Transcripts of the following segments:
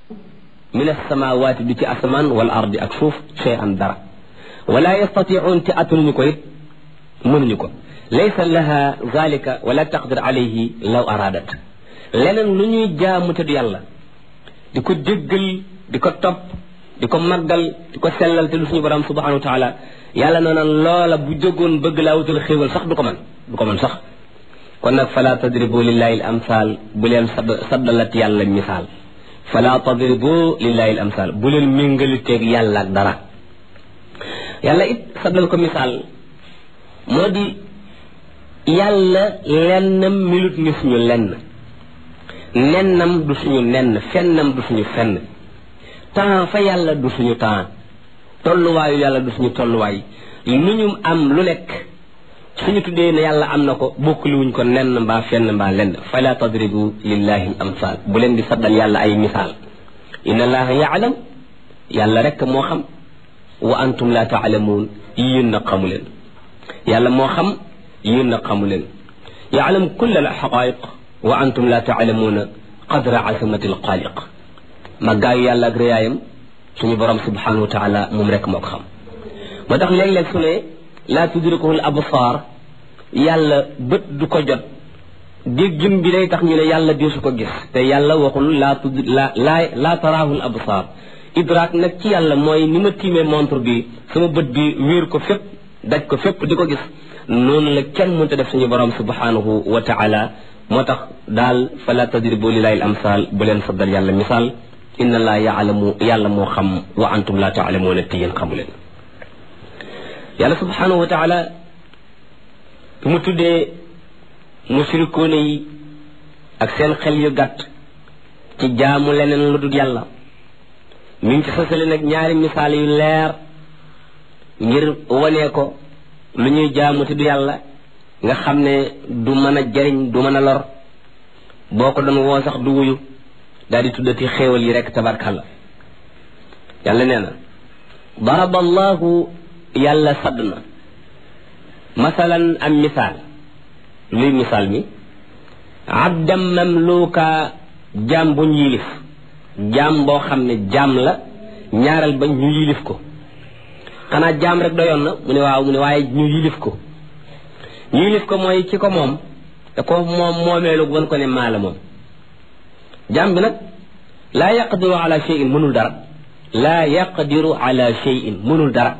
min as-samawati du ci asamaan wal ardi ak suuf shay'an dara wala yastati'un te attanuñu ko it mënuñu ko laysa laha zalika wala taqdir alayhi law aradat leneen lu ñuy jaamu te du yàlla di ko jéggal di ko topp di ko màggal di ko sellal te du suñu borom subhanahu wa taala yàlla noona loola bu jógoon bëgg laa wutal xéewal sax du ko mën sax kon nag fala tadribu lillahi al amsal bu leen saddalat yàlla misaal fala tadribu lillahi al amsal bu leen méngaliteeg yàlla ak dara yàlla it saddal ko misaal moo di yàlla lennam milut ni suñu lenn nennam du suñu nenn fennam du suñu fenn temps fa yàlla du suñu temps tolluwaayu yàlla du suñu tolluwaay lu ñu am lu nekk suñu tuddee ne yàlla am na ko bokkuluwuñ ko nenn mbaa fenn mbaa lenn fala tadribu lillahi al amsal bu leen di saddal yàlla ay misaal inna allaha yaalam yàlla rek moo xam wa antum la taalamuun yéen na xamu leen yàlla moo xam yéen na xamu leen yaalam kull al xaqaiq wa antum la taalamuuna qadra asamati al xaaliq màggaayu yàlla ak réyaayam suñu borom subhanahu wa taala moom rek moo ko xam moo tax léeg-léeg su ne laa tudrikuhu al absaar yàlla bët du ko jot déggin bi day tax ñu ne yàlla di su ko gis te yàlla waxul laa taraahu al absaar idraak nag ci yàlla mooy ni ma tiimee montre bi sama bët bi wéer ko fépp daj ko fépp di ko gis noonu la kenn mënta def suñu borom subhanahu wa taala moo tax daal fala tadribu lillahi al amsal bu leen saddal yàlla misaal inna laa yaalamu yàlla moo xam wa antum la taalamuuna te yéen xamu leen yàlla subhanahu wa taala bu mu tuddee mushrikoone yi ak seen xel yu gàtt ci jaamu leneen lu dul yàlla mi ngi ci sosale nag ñaari misaal yu leer ngir wanee ko lu ñuy jaamu te du yàlla nga xam ne du mën a jariñ du mën a lor boo ko doon woo sax du wuyu daal di tuddati xéewal yi rek tabarkalla yàlla nee na daraba allahu yàlla sadd na masalan am misaal luy misaal mi abdam mamluka jaam bu ñu yilif jaam boo xam ne jaam la ñaaral ba ñu yilif ko xanaa jaam rek doyoon na mu ne waaw mu ne waaye ñu yilif ko ñu yilif ko mooy ci ko moom te ko moom moomeelu wan ko ne maa la moom jaam bi nag laa yaqdiru ala shay'in mënul dara laa yaqdiru ala shay'in mënul dara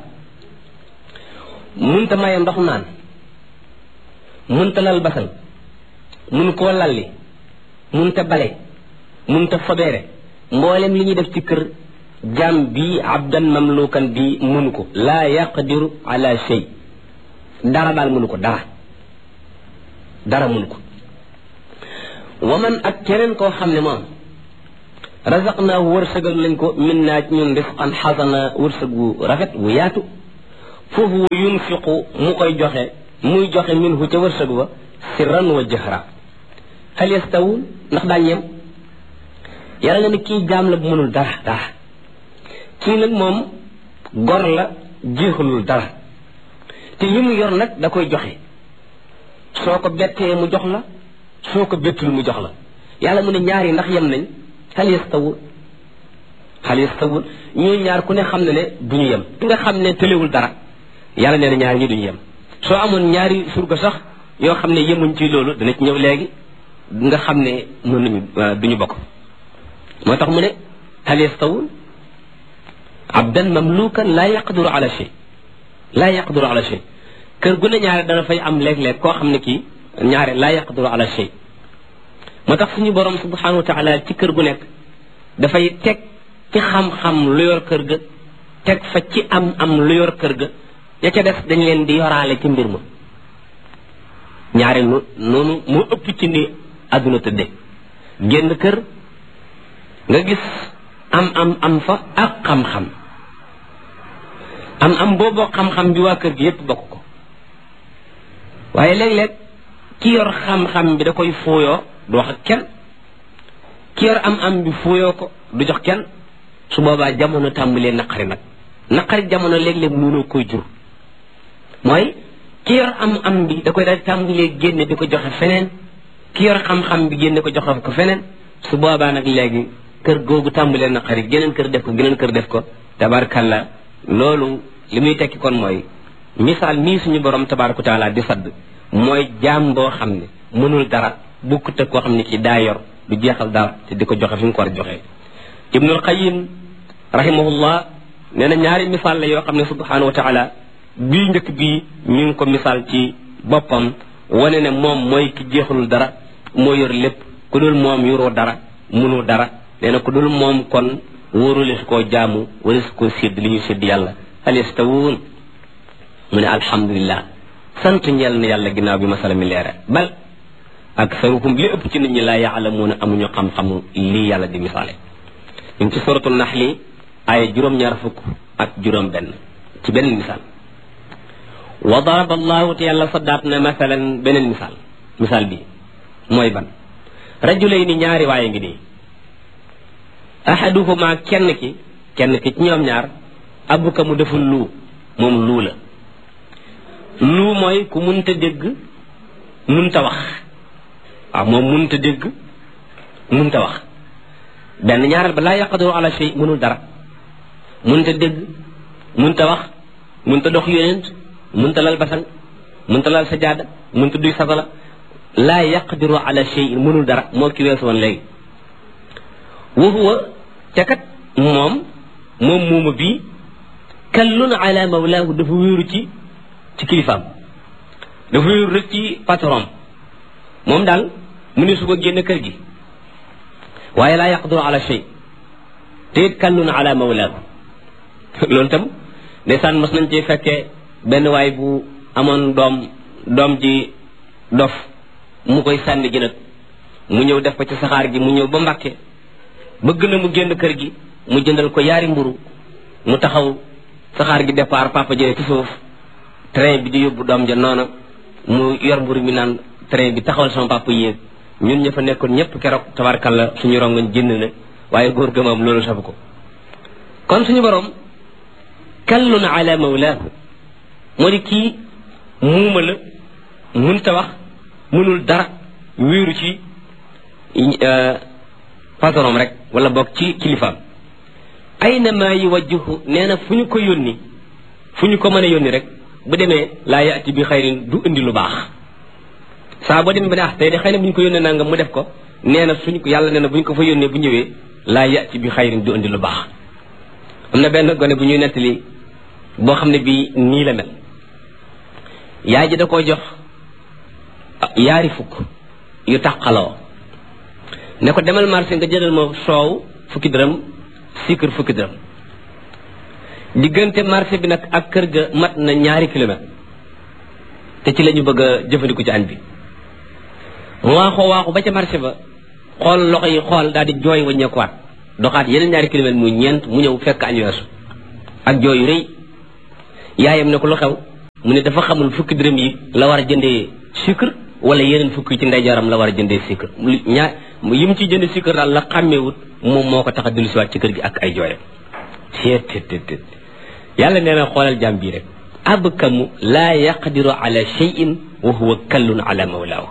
munta maye ndox naan munta lal basal mun koo lalli munta bale munta fobeere mboolem li ñuy def ci kër jaam bii abdan mamlukan bii mënu ko laa yaqdiru ala shay dara daal mënu ko dara mënu ko wa man ak keneen koo xam ne moom razaqnaahu wërsëgal lañ ko min naa ñun risqan xasana wërsëg wu rafet wu yaatu foofu wa yunfiqu mu koy joxe muy joxe minhu ca wërsëg wa sirran wa jahra hal yastawun ndax daañ yem yàlla nga ne kii jaam la bu mënul dara kii nag moom gor la jeexalul dara te li mu yor nag da koy joxe soo ko bettee mu jox la soo ko bettul mu jox la yàlla mu ne ñaar yi ndax yem nañ hal yastawun ñuy ñaar ku ne xam ne duñu yem ki nga xam ne tëlewul dara yàlla nee na ñaar ñi duñu yem soo amoon ñaari surga sax yoo xam ne yemuñ ci loolu dana ci ñëw léegi nga xam ne mën nañu duñu bokk moo tax mu ne hal yastawun abdan mamlukan laa yaqdiru ala shay kër gu ne ñaare dana fay am léeg-léeg koo xam ne kii ñaare laa yaqdiru ala shay moo tax suñu borom subhanahu wa taala ci kër gu nekk dafay teg ci xam-xam lu yor kër ga teg fa ci am lu yor kër ga ya ca def dañ leen di yoraale ci mbir ma ñaare noonu moo ëpp ci ni àdduna tëdde génn kër nga gis am fa ak xam-xam am booboo xam-xam bi waa kër gi yépp bokk ko waaye léeg-léeg ki yor xam-xam bi da koy fooyoo du wax ak kenn ki yor am bi fooyoo ko du jox kenn su boobaa jamono tàmbalee naqari jamono léeg-léeg mënoo koy jur mooy ki yor am bi da koy daal tàmbalee génne di ko joxe feneen ki yor xam-xam bi génne ko joxe ko feneen su boobaa nag léegi kër googu tàmbalee naqari geneen kër def ko geneen kër def ko tabarkalla loolu li muy tekki kon mooy misaal mii suñu borom tabaraka taala di sadd mooy jaam boo xam ne mënul dara bukkut ak koo xam ne kii daa yor du jeexal dara te di ko joxe fi mu ko war a joxee ibnul qayyim rahimahullah nee na ñaari misaal la yoo xam ne subhanahu wa taala bii njëkk bii ñu ngi ko misaal ci boppam wane ne moom mooy ki jeexalul dara moo yor lépp ku dul moom yoroo dara mënoo dara nee na ku dul moom kon wóorules koo jaamu wala su koo sédd li ñu sédd yàlla hal yastawuun mu ne alhamdulillah sant ñeel na yàlla ginnaaw bi masala mi leere bal aksaruhum li ëpp ci nit ñi laa yaalamuuna amuñu xam-xamu lii yàlla di misaale ñu ngi ci suratul naxli aaya juróom-ñaar fukk ak juróom benn ci beneen misaal wa daraba allahu te yàlla saddaat na masalan beneen misaal bi mooy ban rajulayni ñaari waaye ngi nii ahaduhuma kenn ki ci ñoom ñaar abuka mu deful luu moom luu la luu mooy ku munta dégg munta wax waaw moom munta dégg munta wax benn ñaaral ba laa yaqdiru ala shay mënul dara munta dégg munta wax munta dox yonent munta lal basang munta lal sajaada munta duy satala laa yaqdiru ala shay mënul dara moo ki weesu woon léegi wa huwa ca kat moom muuma bii kallun ala mawlaahu dafa wéeru ci kilifaam dafa wéeru rek ci patron moom daal mu ne su ko génn kër gi waaye laa yaqdiru ala shay te it kallun ala mawlaahu loolu tam ndeysaan mas nañ ci fekkee benn waay bu amoon doom ji dof mu koy sànni ji nag mu ñëw def ko ci saxaar gi mu ñëw ba Mbàkke bëgg na mu génn kër gi mu jëndal ko yaari mburu mu taxaw saxaar gi départ papa jëlee ci suuf train bi di yóbbu doom ja noona mu yor mburu mi naan train bi taxawal sama papa yéeg ñun ña fa nekkoon ñëpp keroog tabarkalla suñu rongoñ jënd na waaye góor ga moom loolu safu ko kon suñu borom kallun ala mawlaahu moo di kii muuma la munta wax mënul dara wéeru ci patron rek wala boog ci kilifaam ayna maa yuwajjihu nee na fu ñu ko yónni fu ñu ko mën a yónni rek bu demee laa yaati bi xayrin du indi lu baax saa boo demee ba ne tey de xëy na bu ñu ko yónnee nangam mu def ko nee na suñu ko yàlla nee na bu ñu ko fa yónnee bu ñëwee laa yaati bi xayrin du indi lu baax am na benn gone bu ñuy nettali boo xam ne bii nii la mel yaay ji da koo jox yaari fukk yu taqaloo ne ko demal marché nga jëndal ma soow fukki dërëm sucre fukki dërëm diggante marché bi nag ak kër ga mat na 2 kilomètres te ci la ñu bëgg a jëfandiku ci añ bi mu waaxu ba ca marché ba xool loxo yi xool daal di jooy waññeekuwaat doxaat yeneen 2 kilomètres muy ñeent mu ñëw fekk añ weesu ak jooy yu rëy yaayam ne ko lu xew mu ne dafa xamul fukki dërëm yi la war a jëndee sucre wala yeneen fukki ci ndeyjooram la war a jëndee sucre yi mu ciy jëndee sucre daal la xàmmeewut moom moo ko tax a dellusiwaat ci kër gi ak ay jooyam seet yàlla nee na xoolal jàmm bii rek abkamu laa yaqdiru ala shay'in wa huwa kallun ala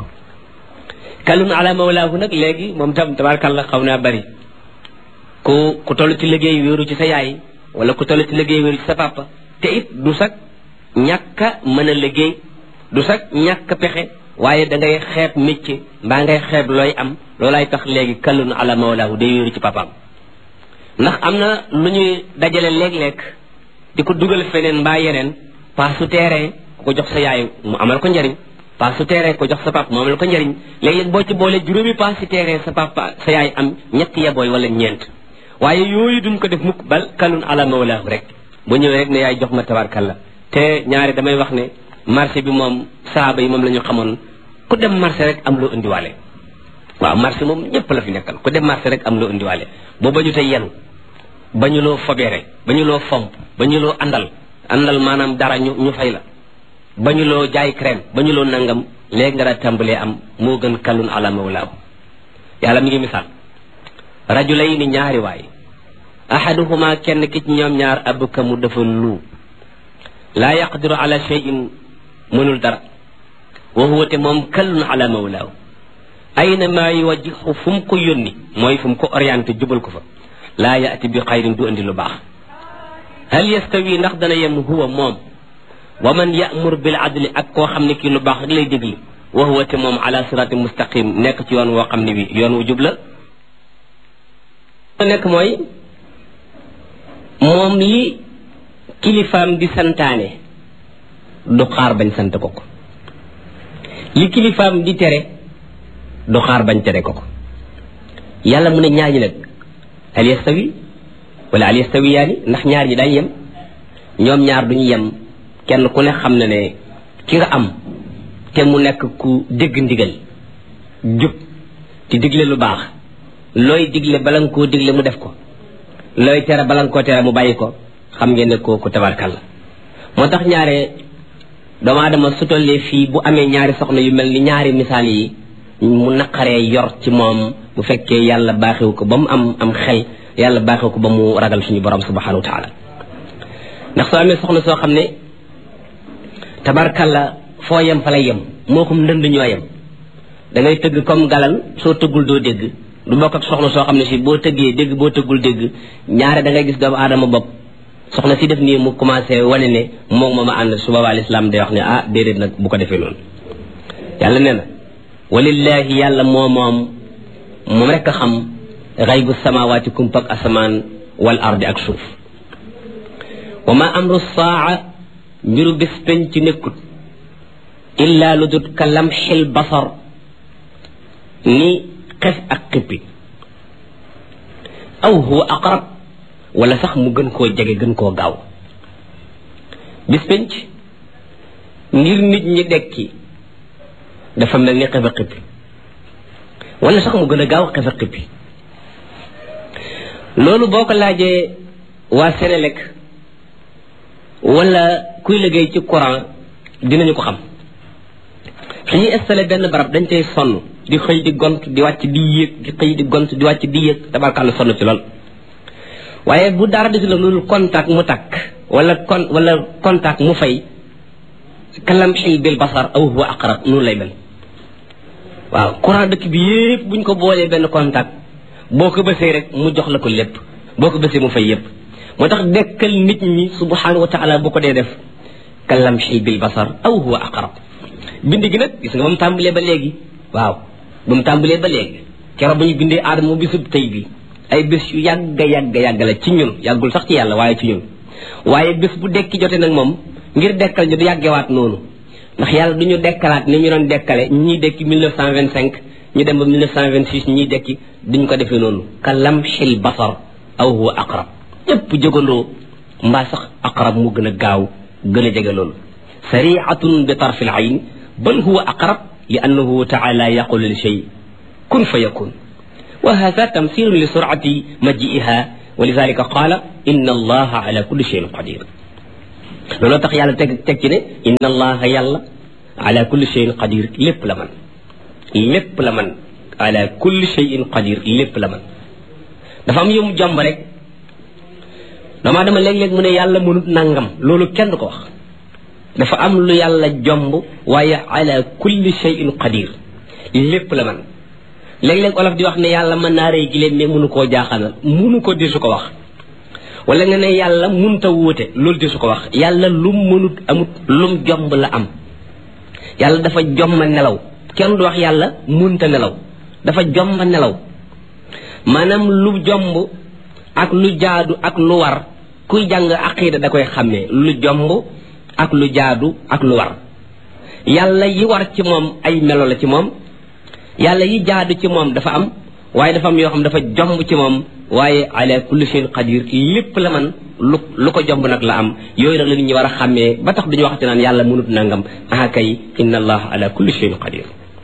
mawlaahu nag léegi moom tam tabaarkalla xaw naa bari ku toll ci liggéey wéeru ci sa yaay wala ku toll ci liggéey wéeru ci sa papa te it du sax ñàkk a mën a liggéey du sax ñàkk a pexe waaye da ngay xeeb métier mbaa ngay xeeb looy am loolaay tax léegi kallun ala mawlaahu day wéeru ci papaam ndax am na lu ñuy dajale léeg-léeg di ko dugal feneen mbaa yeneen paas su terrain ko jox sa yaay mu amal ko njariñ paas su terrain ko jox sa papa mu amal ko njariñ léeg-léeg boo ci boole juróomi paas si terrain sa papa sa yaay am 3 yabooy wala 4 waaye yooyu duñ ko def mukk bal kallun ala mawlaahu rek bu ñëwee rek ne yaay jox ma tabarkalla te ñaari damay wax ne marché bi moom saaba yi moom la ñu xamoon ku dem marché rek am loo indiwaale waaw marché moom ñëpp la fi nekkal ku dem marché rek am loo indiwaale boo bañu tey yenu bañu loo fobeere bañu loo fomp bañu loo àndal maanaam dara ñu fay la bañu loo jaay crème bañu loo nangam léegi nga daa tàmbalee am moo gën kallun ala mawlaahu yàlla mi ngi misaal rajulayni ñaari waay ahaduhuma kenn ki ci ñoom ñaar abkamu dafa lu laa yaqdiru ala shay'in mënul dara wa huwa te moom kallun ala mawlaahu aynama yuwajjihu fu mu ko yónni mooy fu mu ko orienté jubal ko fa laa yaati bi xayrin du andi lu baax hal yastawi ndax dana yem huwa moom wa man ya'mur bil adli ak koo xam ne kii lu baax rek lay déglu wa huwa te moom ala sirati mustaqim nekk ci yoon woo xam ne bi yoon wu jub la nekk mooy moom li kilifaam di santaane du xaar bañ sant ko ko li kilifaam di tere du xaar bañ tere ko ko yàlla mu ne ñaar ñi nag hal yastawi wala hal yastawiyaani ndax ñaar ñi dañ yem ñoom ñaar duñu yem kenn ku ne xam na ne ki nga am te mu nekk ku dégg ndigal jub te digle lu baax looy digle bala nga koo digle mu def ko looy tere bala nga koo tere mu bàyyi ko xam ngeen ne kooku tabarkal la moo tax ñaare doomu aadama su tollee fii bu amee ñaari soxna yu mel ni ñaari misaal yi mu naqaree yor ci moom bu fekkee yàlla baaxewu ko ba mu am xel yàlla baaxewu ko ba mu ragal suñu borom subhanahu wa taala ndax soo amee soxna soo xam ne tabarkal la foo yem fa lay yem moo ko ndënd ñoo yem da ngay tëgg comme galal soo tëggul doo dégg du bokk ak soxna soo xam ne si boo tëggee dégg boo tëggul dégg ñaare da ngay gis doomu aadama bopp soxna si def nii mu commencé wane ne moom mooma ànd su boobaa lislaam day wax ne ah déedéet nag bu ko defee noonu yàlla nee na walillahi yàlla moom rek a xam xaybu samawaati kumpak asamaan wal ardi ak suuf wa ma amru saa mbiru bis penc ci nekkut illa lu dut ka lamxil basar ni xef ak xippi aw huwa aqrab wala sax mu gën koo jege gën koo gaaw bis penc ngir nit ñi dekki dafa mel ni xef a xippi wala sax mu gën a gaaw xef a xippi loolu boo ko laajee waa Sénélec wala kuy liggéey ci courant dinañu ko xam fi ñuy installé benn barab dañ cay sonn di xëy di gont di wàcc di yéeg di xëy di gont di wàcc di yéeg tabarkàlla sonn ci lool waaye bu dara desu la loolu contact mu takk wala contact mu fay kalamxi bil basar aw huwa aqrab noonu lay mel waaw courant dëkk bi yépp buñ ko boolee benn contact boo ko bësee rek mu jox la ko lépp boo ko bësee mu fay yépp moo tax dekkal nit ñi subhanahu wa taala bu ko dee def kalamxi bil basar aw huwa aqrab bind gi nag gis nga ba mu tàmbalee ba léegi waaw ba mu tàmbalee ba léegi keroog ba ñu bindee aadama bisub tey bi ay bés yu yàgg la ci ñun yàggul sax ci yàlla waaye ci ñun waaye bés bu dekki jote nag moom ngir dekkal ñu du yàggewaat noonu ndax yàlla du ñu dekkalaat ni ñu doon dekkale ñii dekki 1925 ñu dem ba 1926 ñii dekki duñ ko defee noonu ka lamxil basar aw huwa aqrab ñëpp jógandoo mbaa sax aqrab mu gën a gaaw gën a jege loolu sariatun bi tarfil ayn bal huwa aqrab li annahu taala yaqulu li shay kun fa yakun wa hada tamthilun li surati maji'iha wa lidhalika qala inna allaha ala kulli shay'in qadir looloo tax yàlla teg ci ne inna allaha yàlla ala kulli shay'in qadir lépp la man ala kulli shay'in qadir lépp la man dafa am yum jomb rek dama dama léeg-léeg mu ne yàlla mënut nangam loolu kenn du ko wax dafa am lu yàlla jomb waaye ala kulli shay'in qadir lépp la man léeg-léeg olof di wax ne yàlla mën naa rëy giléem mais mënu koo jaaxanal mënu ko di su ko wax wala nga ne yàlla mënta wuute loolu di su ko wax yàlla lum mënut amut lum jomb la am yàlla dafa jomma nelaw kenn du wax yàlla mënta nelaw dafa jomma nelaw maanaam lu jomb ak lu jaadu ak lu war kuy jàng aqida da koy xàmmee lu jomb ak lu jaadu ak lu war yàlla yi war ci moom ay melo la ci moom yàlla yi jaadu ci moom dafa am waaye dafa am yoo xam dafa jomb ci moom waaye ala kulli shay'in qadir lépp la man lu ko jomb nag la am yooyu nag la nit ñi war a xàmmee ba tax duñu waxati naan yàlla mënut nangam ah kay inna allah ala kulli shay'in qadir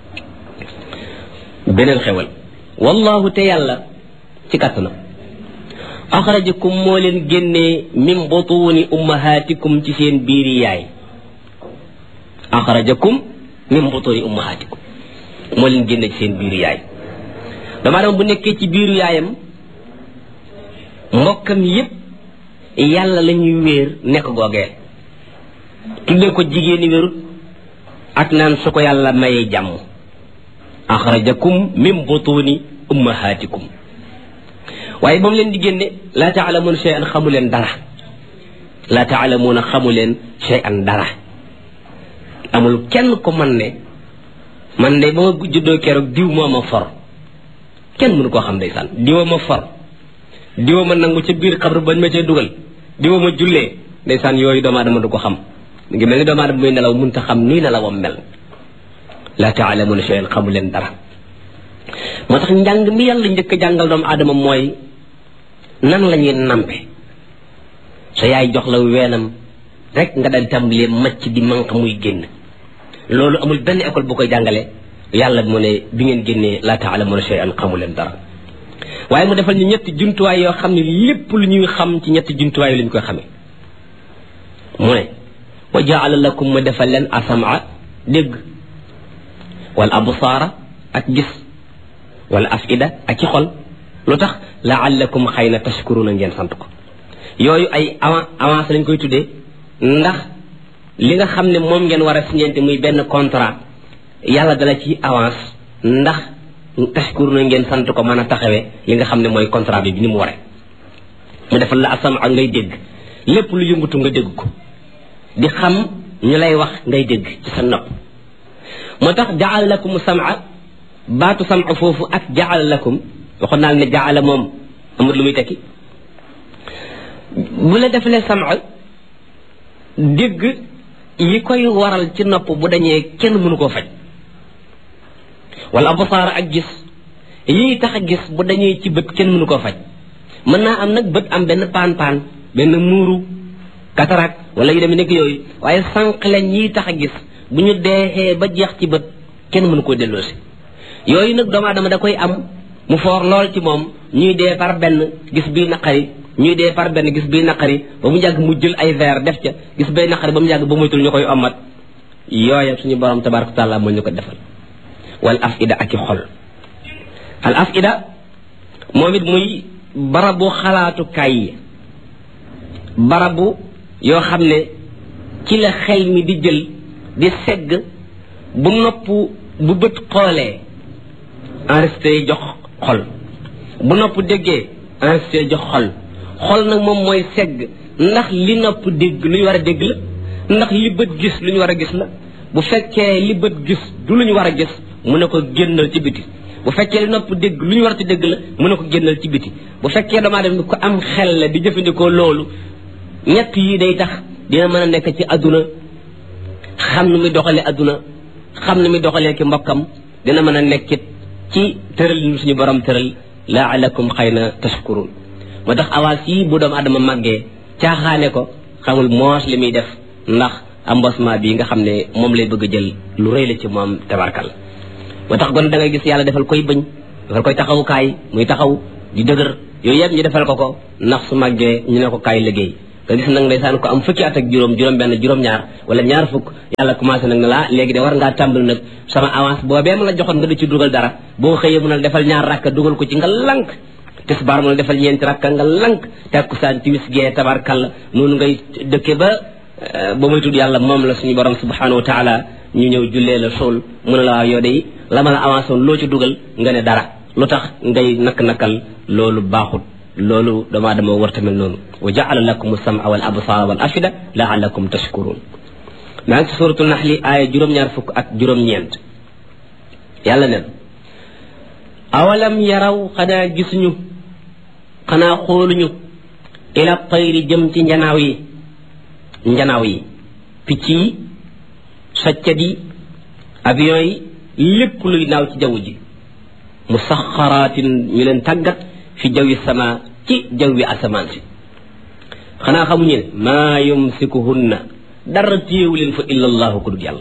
beneen xewal wallahu te yàlla ci kàttanam axrajakum moo leen génnee min butuni ummahatikum ci seen biiri yaay axrajakum min butuni ummahatikum moo leen génne ci seen biiru yaay dama dama bu nekkee ci biiru yaayam mbokkam yépp yàlla la ñuy wéer nekk googee tuddee ko jigéeni wérut ak naan su ko yàlla mayee jàmm axrajakum min butuni ummahatikum waaye ba mu leen di génne laa taalamuuna shay'an xamu leen dara laa taalamuuna xamu leen shay'an dara amul kenn ko man de ba ma juddoo keroog diw moo ma for kenn mënu koo xam ndeysaan diwa ma for diwa ma nangu ca biir xabru bañ ma cee dugal diwa ma jullee ndeysaan yooyu doomu aadama du ko xam ngi mel ni doomu aadama muy nelaw mënta xam nii nelawam mel laa taalamuuna shay'an xamu leen dara moo tax njàng mi yàlla njëkk a jàngal doomu aadama mooy nan la ñuy nampe sa yaay jox la weenam rek nga dal tàmbalee macc di manq muy génn loolu amul benn école bu koy jàngale yàlla mu ne bi ngeen génnee laa taalamuuna shay'an xamu leen dara waaye mu defal ñu ñetti jumtuwaay yoo xam ne lépp lu ñuy xam ci ñetti jumtuwaay yi la ñu koy xamee mu ne wa jaala lakum ma defal leen asamaa dégg wal absaara ak gis wala afida ak ci xol lu tax laallakum xëy na tashkuruna ngeen sant ko yooyu ay avance lañ koy tuddee ndax li nga xam ne moom ngeen war a signante muy benn contrat yàlla dala ci avance ndax tashkuruna ngeen sant ko mën a taxawee li nga xam ne mooy contrat bi ni mu waree mu defal la asam ak ngay dégg lépp lu yëngutu nga dégg ko di xam ñu lay wax ngay dégg ci sa nopp moo tax jaal lakum sam'a baatu sam'a foofu ak jaal lakum waxoon naa ne jaala moom amul lu muy tekki bu la defalee sam'a dégg yi koy waral ci nopp bu dañee kenn mënu koo faj wala absaar ak gis yi tax a gis bu dañee ci bët kenn mënu koo faj mën naa am nag bët am benn paan benn muuru cataracte wala yu demee nekk yooyu waaye sànq leen yi tax a gis bu ñu deexee ba jeex ci bët kenn mënu koo delloosi yooyu nag doomu aadama da koy am mu foor lool ci moom ñuy dee par benn gis bii naqari ñuy dee par benn gis bii naqari ba mu yàgg mu jël ay verre def ca gis bay naqari ba mu yàgg ba moytul ñu koy ommat yooya suñu borom tabaraka taala moo ñu ko defal wal afida ak i xol al afida moom it muy barabu xalaatukaay yi barabu yoo xam ne ci la xel mi di jël di segg bu nopp bu bët xoolee enregistré jox xol bu nopp déggee enregistré jox xol xol nag moom mooy segg ndax li nopp dégg lu ñu war a dégg la ndax li bët gis lu ñu war a gis la bu fekkee li bët gis du lu ñu war a gis mu ne ko génnal ci biti bu fekkee li nopp dégg lu ñu war a dégg la mu ne ko génnal ci biti bu fekkee damaa dem ko am xel la di jëfandikoo loolu ñett yi day tax dina mën a nekk ci adduna xam nu muy doxalee adduna xam nu muy doxalee ki mbokkam dina mën a nekkit ci tëral lu suñu borom tëral laalakum xëy na tashkurun moo tax avance yi bu doomu adama màggee caaxaane ko xamul moos li muy def ndax embossement bi nga xam ne moom lay bëgg a jël lu rëy la ci moom tabarkal moo tax gon da ngay gis yàlla defal koy bëñ defal koy taxawukaay muy taxaw di dëgër yooyu yëpp ñu defal ko ndax su màggee ñu ne ko kaay liggéey nga gis nag ndeysaan ko am fukki at ak juróom benn juróom ñaar wala ñaar fukk yàlla commencé nag ne la léegi de war ngaa tàmbali nag sama avance boobee ma la joxoon nga di ci dugal dara boo xëyee mu ne defal ñaar rakka dugal ko ci nga lank tisbaar mu ne defal ñeenti rakka nga lank takkusaan timis gee tabarkalla noonu ngay dëkke ba muy tudd yàlla moom la suñu borom subhanahu wa taala ñu ñëw jullee la sool mu ne la waaw yow de la ma la avancé woon loo ci dugal nga ne dara lu tax ngay nakk-nakkal loolu baaxut loolu damaa dama war tamit noonu wa jaala lakum sam'a wal absaara wal afida laallakum tashkurun maa ngi ci suratul naxli aaya juróom-ñaar fukk ak juróom-ñeent yàlla nen awalam yaraw xanaa gisuñu xanaa xooluñu ila tayri jëm ci njanaaw yi picc yi soccat yi avion yi lépp luy naaw ci jaww ji musaxaraatin ñu leen tàggat fi jawi sama ci jawi asamaan si xanaa xamuñu ne maa yumsikuhunna dara téewu leen fa illa allahu ku dul yàlla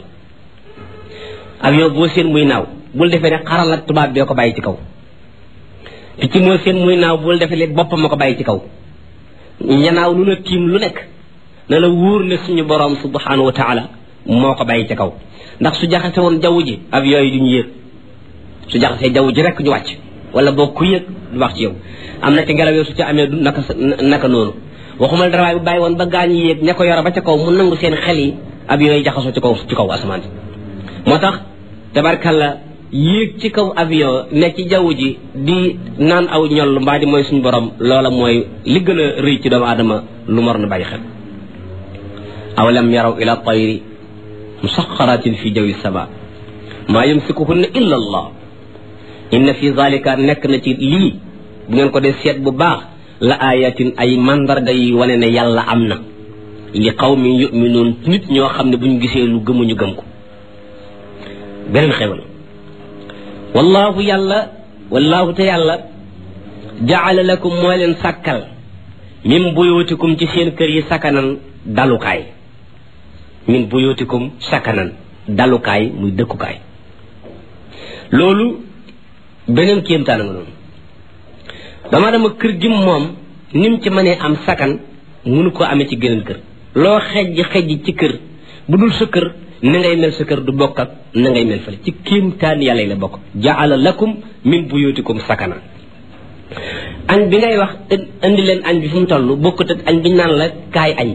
avion boo seen muy naaw bul defee ne xaral ak tubaab bee ko bàyyi ci kaw picc moo seen muy naaw bul defee ne boppam ma ko bàyyi ci kaw ñanaaw lu na tiim lu nekk na la wóor ne suñu borom subhanahu wa taala moo ko bàyyi ci kaw ndax su jaxase woon jaww ji avion yi duñu yéeg su jaxasee jaww ji rek ñu wàcc wala boo ku yëg du wax ci yow am na ci ngelaw yoo su ci amee du naka noonu waxumal dara waaye bu bàyyi woon ba gaañ yi yéeg ña ko yore ba ca kaw mu nangu seen xel yi avion yi jaxasoo ci kaw asamaan si moo tax tabarkalla yéeg ci kaw avion ne ci jaww ji di naan aw ñoll mbaa di mooy suñu borom loola mooy li gën a rëy ci doomu aadama lu mar na bàyyi xel aw lam yaraw ila tayri musaxaratin fi jawi sama maa yumsikuhunna illa allah inna fi zalika nekk na ci lii bu ngeen ko dee seet bu baax la ayatin ay mandarga yi wane ne yàlla am na li qawmin yuminuun nit ñoo xam ne bu ñu gisee lu gëmuñu gëm ko beneen xewal wallahu yàlla wallahu te yàlla jaala lakum moo leen sàkkal min buyutikum ci seen kër yi sakanan dalukaay min buyutikum sakanan dalukaay muy dëkkukaay loolu beneen kéemtaan nga noonu dama kër gi moom nim ci mënee am sakan mënu ko amee ci geneen kër loo xejj ci kër bu dul sa kër na ngay mel sa kër du bokk ak na ngay mel fële ci kéemtaan yàlla yi la bokk jaala lakum min buyutikum sakana añ bi ngay wax indi leen añ bi fu mu toll bokkut ak añ bi naan la kaay añ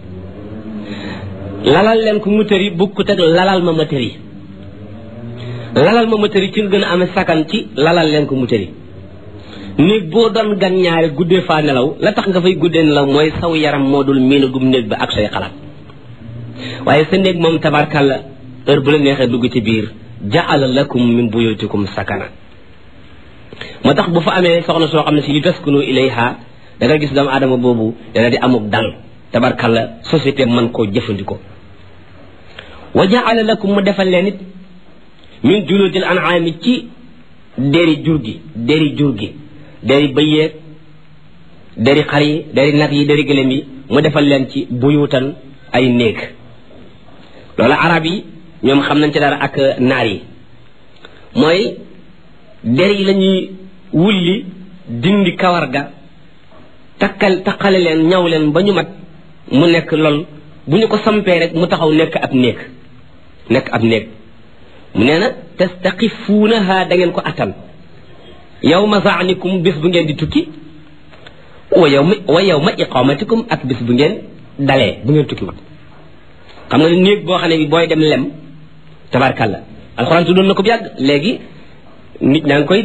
lalal leen ko mu tëri bokkut ak lalal ma tëri lalal ma tëri ci nga gën a amee sakan ci lalal leen ko mu tëri néeg boo doon gan ñaari guddee faa nelaw la tax nga fay guddee nelaw mooy saw yaram moo dul miinagum néeg ba ak say xalaat waaye sa néeg moom tabarkàlla heure bu la neexee dugg ci biir jaala lakum min buyutikum sakana moo tax bu fa amee soxna soo xam ne si li taskunu ilayha da nga gis doomu aadama boobu dana di amuk dal tabarkàlla société man koo jëfandikoo wa jaala lakum mu defal leen it min juludil an'ami ci deri jur gi deri bëy yeeg deri xar yi deri nag yi deri gëlëm yi mu defal leen ci buyutan ay néeg loolu arab yi ñoom xam nañ ci dara ak naar yi mooy der yi la ñuy wulli dindi kawar ga takkale leen ñaw leen ba ñu mat mu nekk lool bu ñu ko sampee rek mu taxaw nekk ab néeg mu nee na tastaqifuunaha da ngeen ko attan yawma zaanikum bis bu ngeen di tukki wa yawma iqamatikum ak bis bu ngeen dalee bu ngeen tukki wut xam nga ne néeg boo xam ne bi booy dem lem tabarkàlla alxuraan tuddoon na ko bu yàgg léegi nit ñaa ngi koy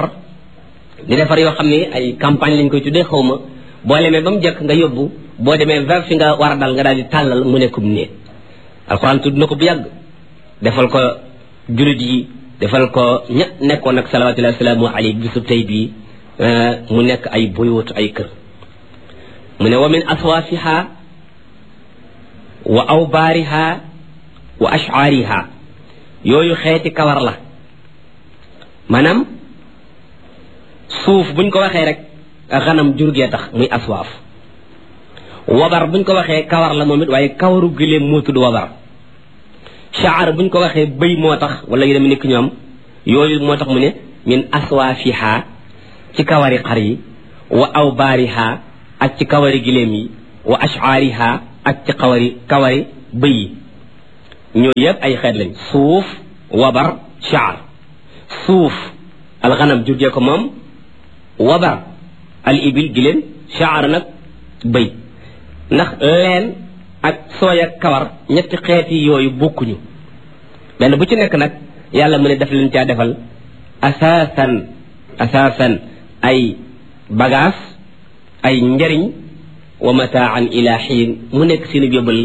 defar yoo xam ne ay campagne lañ koy tuddee xaw ma boo lemee ba mu jekk nga yóbbu boo demee vers fi nga war a dal nga daal di tàllal mu nekkum néeg alxuraan tudd na ko bu yàgg defal ko julit yi defal ko ña nekkoon ak salawatullahi wasalaamu alayhi bisu tey bii mu nekk ay buyut ay kër mu ne wa min aswaafiha wa awbaariha wa ash'aariha yooyu xeeti kawar la maanaam suuf buñ ko waxee rek xanam jur gee tax muy aswaaf wabar buñ ko waxee kawar la moom it waaye kawaru giléem moo tudd wabar shaar buñ ko waxee bëy moo tax wala yu dem nekk ñoom yooyu moo tax mu ne min aswaafiha ci kawari xar yi wa awbaariha ak ci kawari giléem yi wa ash'aariha ak ci kawari bëy yi ñooyu yëpp ay xeet lañ suuf wabar shaar suuf alxanam jurgee ko moom wabar al ibil giléem shaar nag bëy ndax leen ak sooy ak kawar ñetti xeeti yooyu bokkuñu benn bu ci nekk nag yàlla mu ne daf leen caa defal asaasan ay bagaas ay njariñ wa mataan ila xiin mu nekk seen yóbbal